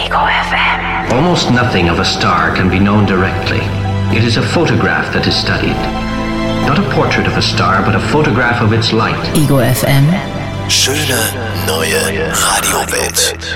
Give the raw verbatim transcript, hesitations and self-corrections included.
Ego F M. Almost nothing of a star can be known directly. It is a photograph that is studied. Not a portrait of a star, but a photograph of its light. Ego F M. Schöne neue Radiowelt.